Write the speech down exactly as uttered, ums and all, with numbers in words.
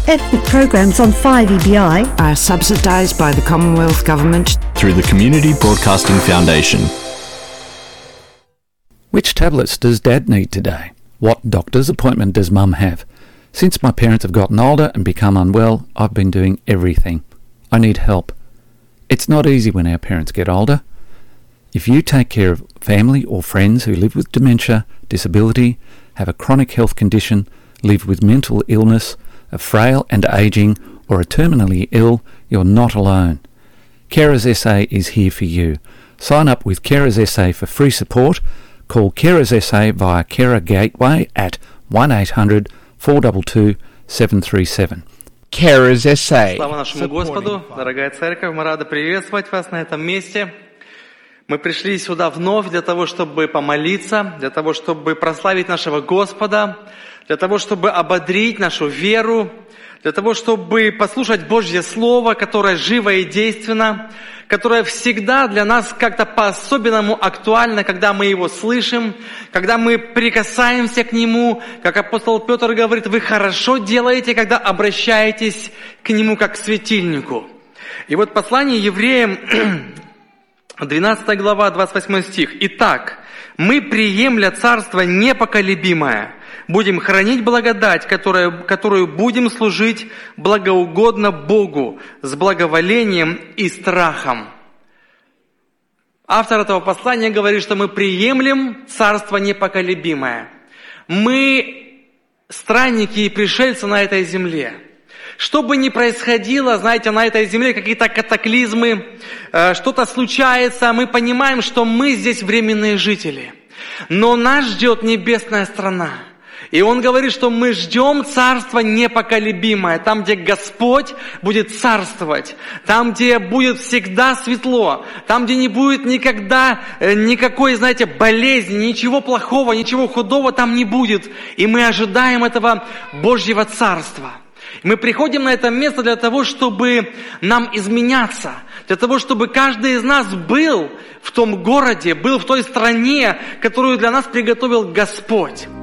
Ethnic programs on five E B I are subsidised by the Commonwealth Government through the Community Broadcasting Foundation. Which tablets does Dad need today? What doctor's appointment does Mum have? Since my parents have gotten older and become unwell, I've been doing everything. I need help. It's not easy when our parents get older. If you take care of family or friends who live with dementia, disability, have a chronic health condition, live with mental illness, are frail and ageing, or are terminally ill, you're not alone. Carers S A is here for you. Sign up with Carers S A for free support. Call Carers S A via Carer Gateway at one eight hundred four two two seven three seven. Carers S A. Слава нашему Господу, дорогая церковь, мы рады приветствовать вас на этом месте. Мы пришли сюда вновь для того, чтобы помолиться, для того, чтобы прославить нашего Господа, для того, чтобы ободрить нашу веру, для того, чтобы послушать Божье Слово, которое живо и действенно, которое всегда для нас как-то по-особенному актуально, когда мы его слышим, когда мы прикасаемся к нему. Как апостол Петр говорит, вы хорошо делаете, когда обращаетесь к нему как к светильнику. И вот послание евреям, двенадцатая глава, двадцать восьмой стих. «Итак, мы, приемля царство непоколебимое, будем хранить благодать, которая, которую будем служить благоугодно Богу с благоволением и страхом». Автор этого послания говорит, что мы приемлем царство непоколебимое. Мы странники и пришельцы на этой земле. Что бы ни происходило, знаете, на этой земле, какие-то катаклизмы, э, что-то случается, мы понимаем, что мы здесь временные жители. Но нас ждет небесная страна. И он говорит, что мы ждем царство непоколебимое, там, где Господь будет царствовать, там, где будет всегда светло, там, где не будет никогда э, никакой, знаете, болезни, ничего плохого, ничего худого там не будет. И мы ожидаем этого Божьего царства. Мы приходим на это место для того, чтобы нам изменяться, для того, чтобы каждый из нас был в том городе, был в той стране, которую для нас приготовил Господь.